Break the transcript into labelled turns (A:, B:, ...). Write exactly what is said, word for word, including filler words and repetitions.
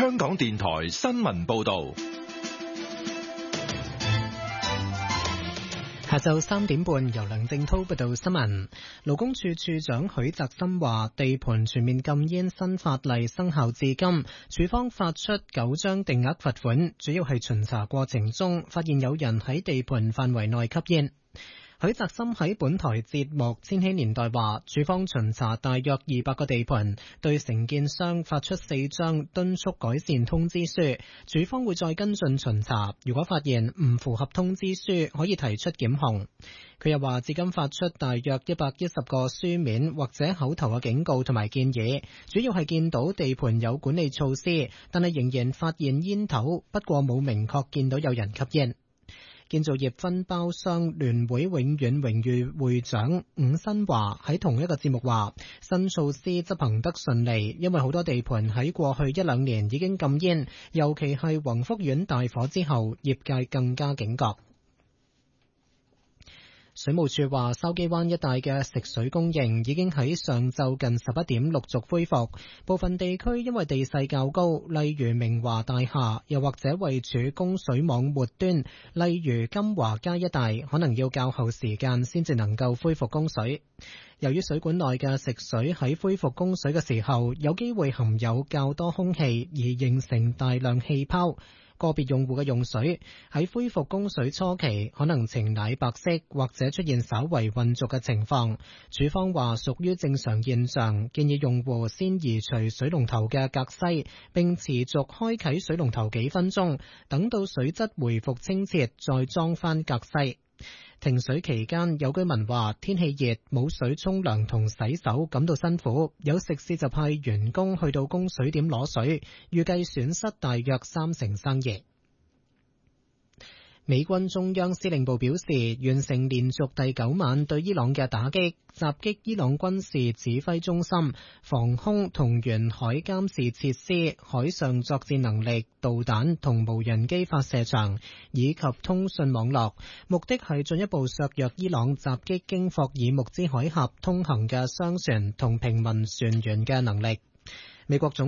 A: 香港電台新聞報道。
B: 下晝三點半，由梁正濤報道新聞。勞工處處長許澤森話，地盤全面禁煙新法例生效至今，處方發出九張定額罰款，主要係巡查過程中發現有人喺地盤範圍內吸煙。許澤森喺本台節目《千禧年代》話，處方巡查大約二百個地盤，對承建商發出四張敦促改善通知書，處方會再跟進巡查，如果發現唔符合通知書，可以提出檢控。佢又話，至今發出大約一百一十個書面或者口頭嘅警告同埋建議，主要係見到地盤有管理措施，但係仍然發現煙頭，不過冇明確見到有人吸煙。建造業分包商聯會永遠榮譽會長伍新華喺同一個節目話，新措施執行得順利，因為好多地盤喺過去一兩年已經禁煙，尤其係宏福苑大火之後，業界更加警覺。水務署話，筲箕灣一帶嘅食水供應已經喺上晝近十一點陸續恢復，部分地區因為地勢較高，例如明華大廈，又或者位處供水網末端，例如金華街一帶，可能要較後時間先至能夠恢復供水。由於水管內嘅食水喺恢復供水嘅時候，有機會含有較多空氣，而形成大量氣泡。個別用戶嘅用水喺恢復供水初期可能呈奶白色，或者出現稍為混濁嘅情況。署方話屬於正常現象，建議用戶先移除水龍頭嘅隔篩，並持續開啟水龍頭幾分鐘，等到水質回復清澈再裝返隔篩。停水期間，有居民話天氣熱，冇水沖涼同洗手，感到辛苦。有食肆就派員工去到供水點攞水，預計損失大約三成生意。美軍中央司令部表示，完成連續第九晚對伊朗嘅打擊，襲擊伊朗軍事指揮中心、防空同沿海監視設施、海上作戰能力、導彈同無人機發射場以及通訊網絡，目的係進一步削弱伊朗襲擊經霍爾木茲海峽通行嘅商船同平民船員嘅能力。美國總